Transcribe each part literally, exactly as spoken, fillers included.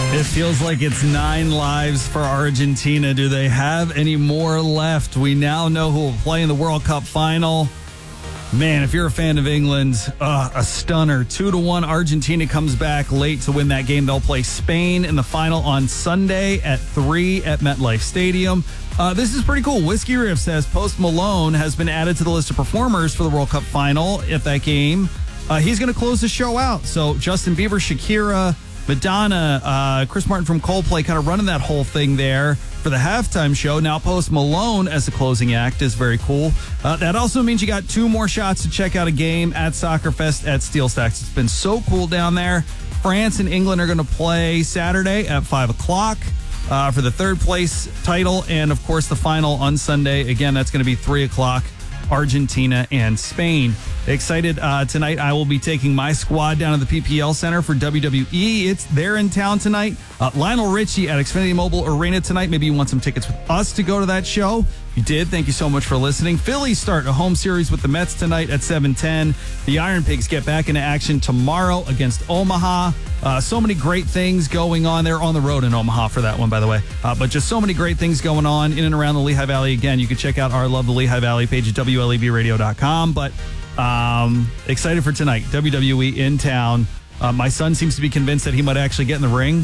It feels like it's nine lives for Argentina. Do they have any more left? We now know who will play in the World Cup final. Man, if you're a fan of England, uh, a stunner. Two to one, Argentina comes back late to win that game. They'll play Spain in the final on Sunday at three at MetLife Stadium. Uh, this is pretty cool. Whiskey Riff says Post Malone has been added to the list of performers for the World Cup final at that game. Uh, he's going to close the show out. So Justin Bieber, Shakira, Madonna, uh, Chris Martin from Coldplay kind of running that whole thing there for the halftime show. Now Post Malone as the closing act is very cool. Uh, that also means you got two more shots to check out a game at Soccer Fest at Steel Stacks. It's been so cool down there. France and England are going to play Saturday at five o'clock uh, for the third place title. And, of course, the final on Sunday. Again, that's going to be three o'clock. Argentina and Spain. Excited uh, tonight. I will be taking my squad down to the P P L Center for W W E. It's there in town tonight. Uh, Lionel Richie at Xfinity Mobile Arena tonight. Maybe you want some tickets with us to go to that show. If you did, thank you so much for listening. Phillies start a home series with the Mets tonight at seven ten. The Iron Pigs get back into action tomorrow against Omaha. Uh, so many great things going on. They're on the road in Omaha for that one, by the way. Uh, but just so many great things going on in and around the Lehigh Valley. Again, you can check out our Love the Lehigh Valley page at W L E V radio dot com. But um, excited for tonight. W W E in town. Uh, my son seems to be convinced that he might actually get in the ring.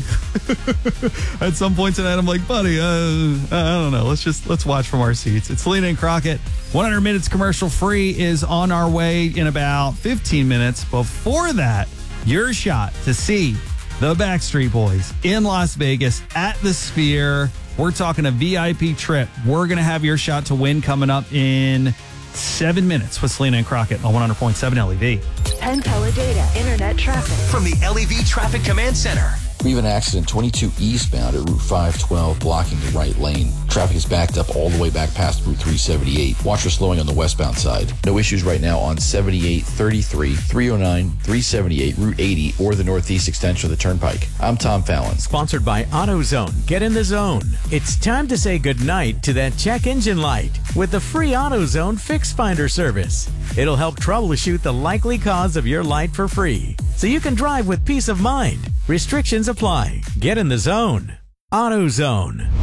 At some point tonight, I'm like, buddy, uh, I don't know. Let's just let's watch from our seats. It's Selena and Crockett. one hundred minutes commercial free is on our way in about fifteen minutes. Before that, your shot to see the Backstreet Boys in Las Vegas at the Sphere. We're talking a V I P trip. We're going to have your shot to win coming up in seven minutes with Selena and Crockett on one hundred point seven L E V. Penn Teledata Internet Traffic. From the L E V Traffic Command Center. We have an accident twenty-two eastbound at Route five twelve blocking the right lane. Traffic is backed up all the way back past Route three seventy-eight. Watch for slowing on the westbound side. No issues right now on seventy-eight, thirty-three, three oh nine, three seventy-eight, Route eighty, or the northeast extension of the Turnpike. I'm Tom Fallon. Sponsored by AutoZone. Get in the zone. It's time to say goodnight to that check engine light with the free AutoZone Fix Finder service. It'll help troubleshoot the likely cause of your light for free, so you can drive with peace of mind. Restrictions apply. Get in the zone. AutoZone.